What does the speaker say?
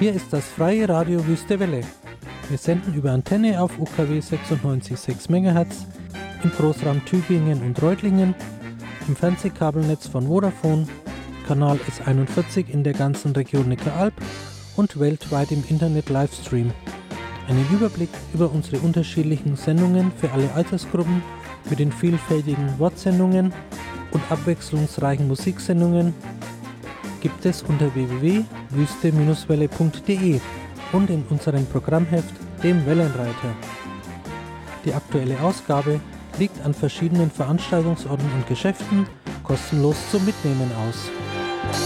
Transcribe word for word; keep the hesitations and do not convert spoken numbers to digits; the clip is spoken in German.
Hier ist das freie Radio Wüste Welle. Wir senden über Antenne auf U K W sechsundneunzig Komma sechs Megahertz, im Großraum Tübingen und Reutlingen, im Fernsehkabelnetz von Vodafone, Kanal S einundvierzig in der ganzen Region Neckaralb und weltweit im Internet Livestream. Einen Überblick über unsere unterschiedlichen Sendungen für alle Altersgruppen mit den vielfältigen Wortsendungen und abwechslungsreichen Musiksendungen gibt es unter w w w punkt wüste Bindestrich welle punkt d e und in unserem Programmheft, dem Wellenreiter. Die aktuelle Ausgabe liegt an verschiedenen Veranstaltungsorten und Geschäften kostenlos zum Mitnehmen aus.